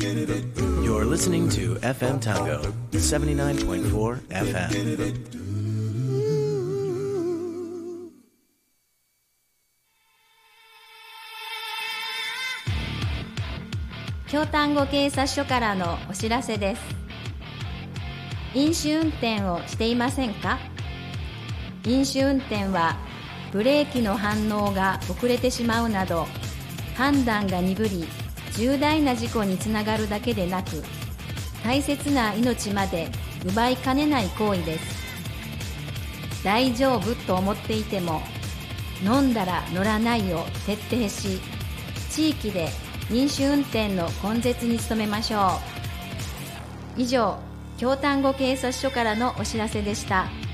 You're listening to FM Tango 79.4 FM. 京丹後警察署からのお知らせです。飲酒運転をしていませんか？飲酒運転はブレーキの反応が遅れてしまうなど判断が鈍り重大な事故につながるだけでなく大切な命まで奪いかねない行為です。大丈夫と思っていても飲んだら乗らないを徹底し地域で飲酒運転の根絶に努めましょう。以上、京丹後警察署からのお知らせでした。